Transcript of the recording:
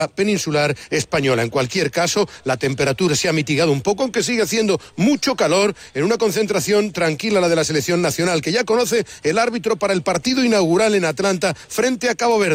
peninsular española. En cualquier caso, la temperatura se ha mitigado un poco, aunque sigue haciendo mucho calor en una concentración tranquila, la de la selección nacional, que ya conoce el árbitro para el partido inaugural en Atlanta frente a Cabo Verde.